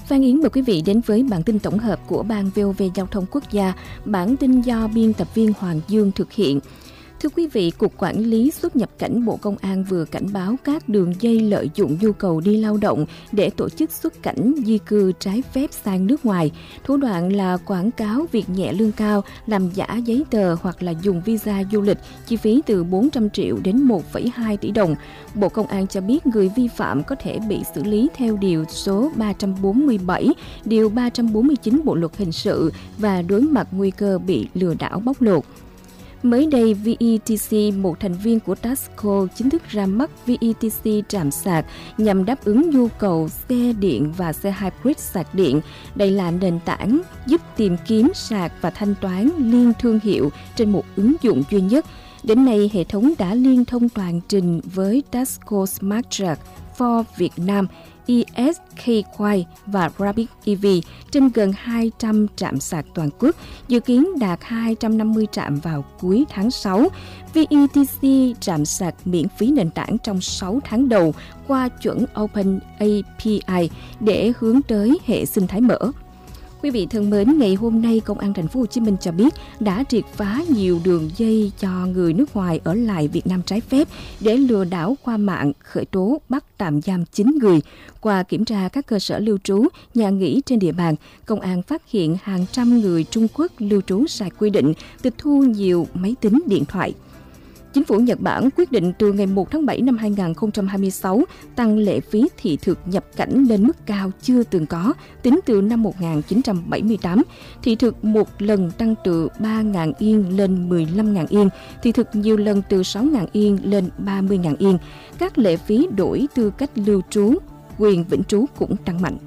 Phan Yến mời quý vị đến với bản tin tổng hợp của Ban VOV Giao thông Quốc gia, bản tin do biên tập viên Hoàng Dương thực hiện. Thưa quý vị, Cục Quản lý xuất nhập cảnh Bộ Công an vừa cảnh báo các đường dây lợi dụng nhu cầu đi lao động để tổ chức xuất cảnh di cư trái phép sang nước ngoài. Thủ đoạn là quảng cáo việc nhẹ lương cao, làm giả giấy tờ hoặc là dùng visa du lịch, chi phí từ 400 triệu đến 1,2 tỷ đồng. Bộ Công an cho biết người vi phạm có thể bị xử lý theo điều số 347, điều 349 Bộ Luật Hình sự và đối mặt nguy cơ bị lừa đảo bóc lột. Mới đây, VETC, một thành viên của Tasco, chính thức ra mắt VETC trạm sạc nhằm đáp ứng nhu cầu xe điện và xe hybrid sạc điện. Đây là nền tảng giúp tìm kiếm, sạc và thanh toán liên thương hiệu trên một ứng dụng duy nhất. Đến nay, hệ thống đã liên thông toàn trình với Tasco Smart Charge for Việt Nam, ESKY và Rapid EV trên gần 200 trạm sạc toàn quốc, dự kiến đạt 250 trạm vào cuối tháng 6. VETC trạm sạc miễn phí nền tảng trong 6 tháng đầu qua chuẩn Open API để hướng tới hệ sinh thái mở. Quý vị thân mến, ngày hôm nay Công an Thành phố Hồ Chí Minh cho biết đã triệt phá nhiều đường dây cho người nước ngoài ở lại Việt Nam trái phép để lừa đảo qua mạng, khởi tố bắt tạm giam 9 người. Qua kiểm tra các cơ sở lưu trú, nhà nghỉ trên địa bàn, Công an phát hiện hàng trăm người Trung Quốc lưu trú sai quy định, tịch thu nhiều máy tính điện thoại. Chính phủ Nhật Bản quyết định từ ngày 1 tháng 7 năm 2026 tăng lệ phí thị thực nhập cảnh lên mức cao chưa từng có, tính từ năm 1978. Thị thực một lần tăng từ 3.000 yên lên 15.000 yên, thị thực nhiều lần từ 6.000 yên lên 30.000 yên. Các lệ phí đổi tư cách lưu trú, quyền vĩnh trú cũng tăng mạnh.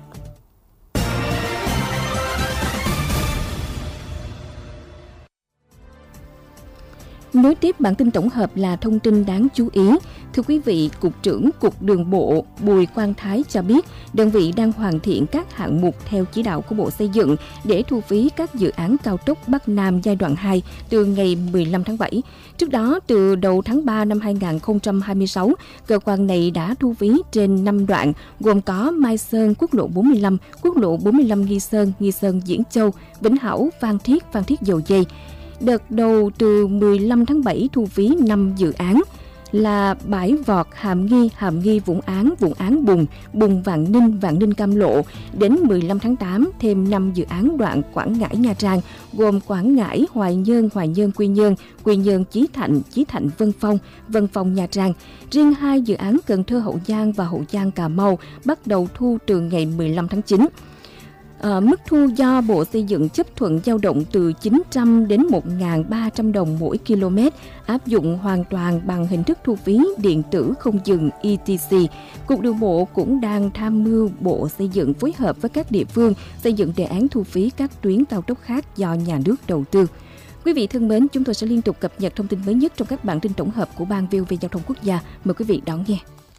Nối tiếp bản tin tổng hợp là thông tin đáng chú ý. Thưa quý vị, Cục trưởng Cục Đường bộ Bùi Quang Thái cho biết đơn vị đang hoàn thiện các hạng mục theo chỉ đạo của Bộ Xây dựng để thu phí các dự án cao tốc Bắc Nam giai đoạn 2 từ ngày 15 tháng 7. Trước đó, từ đầu tháng 3 năm 2026, cơ quan này đã thu phí trên 5 đoạn gồm có Mai Sơn, quốc lộ 45, quốc lộ 45 Nghi Sơn Diễn Châu, Vĩnh Hảo, Phan Thiết Dầu Giây. Đợt đầu từ 15 tháng 7 thu phí 5 dự án là Bãi Vọt, Hàm Nghi Vũng Áng Bùng Vạn Ninh Cam Lộ. Đến 15 tháng 8 thêm 5 dự án đoạn Quảng Ngãi Nha Trang gồm Quảng Ngãi Hoài Nhơn Quy Nhơn Chí Thạnh Vân Phong Nha Trang. Riêng 2 dự án Cần Thơ Hậu Giang và Hậu Giang Cà Mau bắt đầu thu từ ngày 15 tháng 9. Mức thu do Bộ Xây dựng chấp thuận dao động từ 900 đến 1.300 đồng mỗi km, áp dụng hoàn toàn bằng hình thức thu phí điện tử không dừng ETC. Cục Đường bộ cũng đang tham mưu Bộ Xây dựng phối hợp với các địa phương xây dựng đề án thu phí các tuyến cao tốc khác do nhà nước đầu tư. Quý vị thân mến, chúng tôi sẽ liên tục cập nhật thông tin mới nhất trong các bản tin tổng hợp của Ban VOV Giao thông Quốc gia. Mời quý vị đón nghe.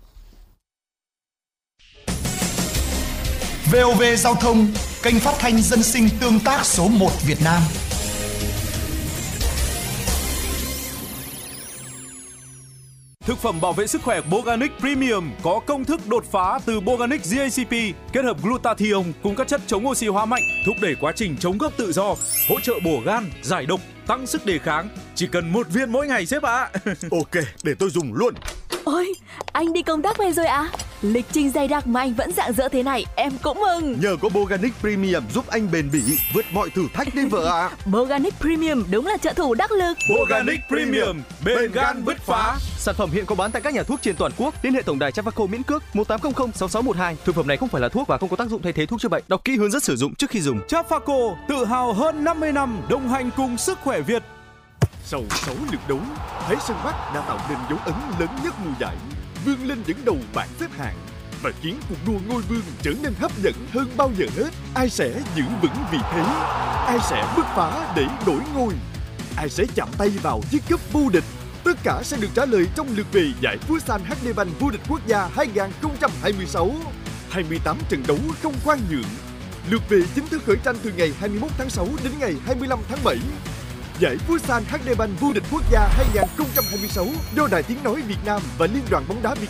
VOV Giao thông, kênh phát thanh dân sinh tương tác số 1 Việt Nam. Thực phẩm bảo vệ sức khỏe Boganic Premium có công thức đột phá từ Boganic GACP kết hợp glutathione cùng các chất chống oxy hóa mạnh, thúc đẩy quá trình chống gốc tự do, hỗ trợ bổ gan, giải độc, tăng sức đề kháng. Chỉ cần 1 viên mỗi ngày sếp ạ. Ok, để tôi dùng luôn. Ôi, anh đi công tác về rồi à? Lịch trình dày đặc mà anh vẫn rạng rỡ thế này, em cũng mừng. Nhờ có Boganic Premium giúp anh bền bỉ, vượt mọi thử thách đi vợ ạ. Boganic Premium đúng là trợ thủ đắc lực. Boganic Premium, bền gan bứt phá. Sản phẩm hiện có bán tại các nhà thuốc trên toàn quốc. Liên hệ tổng đài Trafaco miễn cước 1800 6612. Thực phẩm này không phải là thuốc và không có tác dụng thay thế thuốc chữa bệnh. Đọc kỹ hướng dẫn sử dụng trước khi dùng. Trafaco tự hào hơn 50 năm đồng hành cùng sức khỏe Việt. Sau 6 lượt đấu, Thái Sơn Bắc đã tạo nên dấu ấn lớn nhất mùa giải, vươn lên dẫn đầu bảng xếp hạng và khiến cuộc đua ngôi vương trở nên hấp dẫn hơn bao giờ hết. Ai sẽ giữ vững vị thế? Ai sẽ bứt phá để đổi ngôi? Ai sẽ chạm tay vào chiếc cúp vô địch? Tất cả sẽ được trả lời trong lượt về giải Futsal HD Bank vô địch quốc gia 2026. 28 trận đấu không khoan nhượng. Lượt về chính thức khởi tranh từ ngày 21 tháng 6 đến ngày 25 tháng 7. Giải Futsal HD Bank vô địch quốc gia 2026 do Đài Tiếng nói Việt Nam và Liên đoàn bóng đá Việt